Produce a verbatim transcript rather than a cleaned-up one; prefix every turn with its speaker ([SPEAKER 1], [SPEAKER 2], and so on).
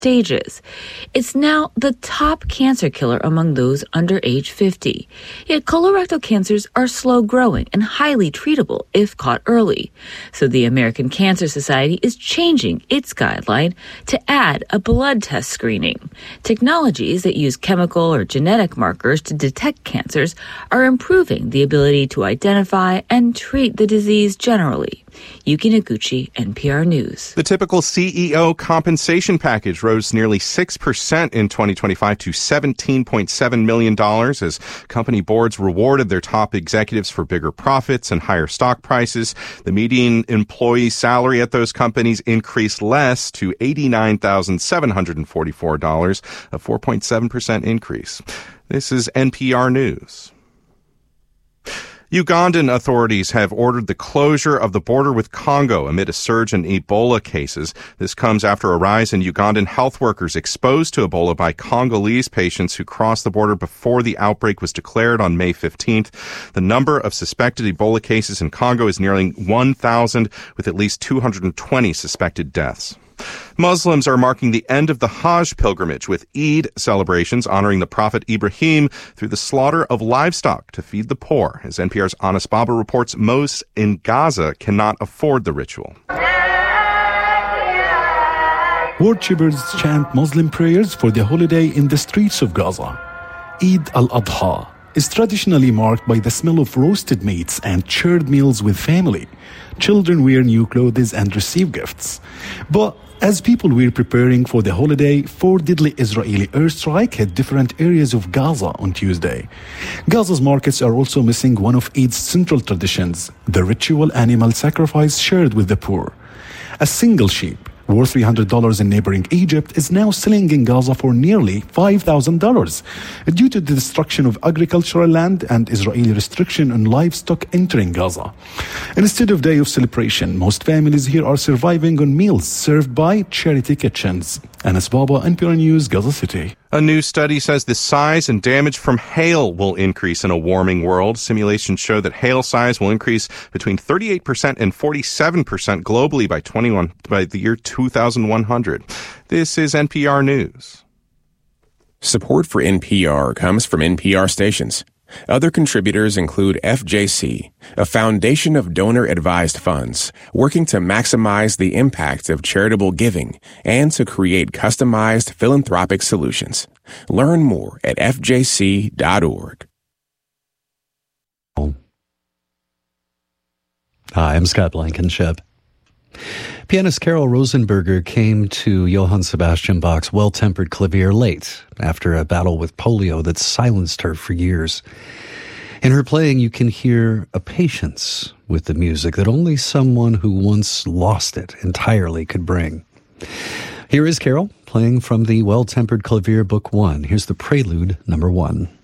[SPEAKER 1] stages. It's now the top cancer killer among those under age fifty. Yet colorectal cancers are slow growing and highly treatable if caught early. So the American Cancer Society is changing its guideline to add a blood test screening. Technologies that use chemical or genetic markers to detect cancers are improving the ability to identify and treat the disease generally. Yuki Noguchi, N P R News.
[SPEAKER 2] The typical C E O compensation package rose nearly six percent in twenty twenty-five to seventeen point seven million dollars as company boards rewarded their top executives for bigger profits and higher stock prices. The median employee salary at those companies increased less to eighty-nine thousand seven hundred forty-four dollars, a four point seven percent increase. This is N P R News. Ugandan authorities have ordered the closure of the border with Congo amid a surge in Ebola cases. This comes after a rise in Ugandan health workers exposed to Ebola by Congolese patients who crossed the border before the outbreak was declared on May fifteenth. The number of suspected Ebola cases in Congo is nearing one thousand, with at least two hundred twenty suspected deaths. Muslims are marking the end of the Hajj pilgrimage with Eid celebrations honoring the Prophet Ibrahim through the slaughter of livestock to feed the poor. As N P R's Anas Baba reports, most in Gaza cannot afford the ritual.
[SPEAKER 3] Worshippers chant Muslim prayers for the holiday in the streets of Gaza. Eid al-Adha is traditionally marked by the smell of roasted meats and shared meals with family. Children wear new clothes and receive gifts. But as people were preparing for the holiday, four deadly Israeli airstrikes hit different areas of Gaza on Tuesday. Gaza's markets are also missing one of Eid's central traditions, the ritual animal sacrifice shared with the poor. A single sheep, worth three hundred dollars in neighboring Egypt, is now selling in Gaza for nearly five thousand dollars due to the destruction of agricultural land and Israeli restriction on livestock entering Gaza. Instead of day of celebration, most families here are surviving on meals served by charity kitchens. Anas Baba, N P R News, Gaza City.
[SPEAKER 2] A new study says the size and damage from hail will increase in a warming world. Simulations show that hail size will increase between thirty-eight percent and forty-seven percent globally by twenty-one by the year two thousand one hundred. This is N P R News.
[SPEAKER 4] Support for N P R comes from N P R stations. Other contributors include F J C, a foundation of donor-advised funds working to maximize the impact of charitable giving and to create customized philanthropic solutions. Learn more at f j c dot org.
[SPEAKER 5] Hi, I'm Scott Blankenship. Pianist Carol Rosenberger came to Johann Sebastian Bach's Well-Tempered Clavier late after a battle with polio that silenced her for years. In her playing, you can hear a patience with the music that only someone who once lost it entirely could bring. Here is Carol playing from the Well-Tempered Clavier Book One. Here's the Prelude number one.